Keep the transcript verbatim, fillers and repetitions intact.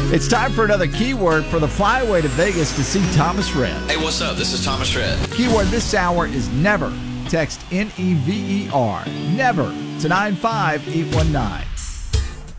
It's time for another keyword for the flyaway to Vegas to see Thomas Rhett. Hey, what's up? This is Thomas Rhett. Keyword this hour is never. Text N E V E R, never, to nine five eight one nine.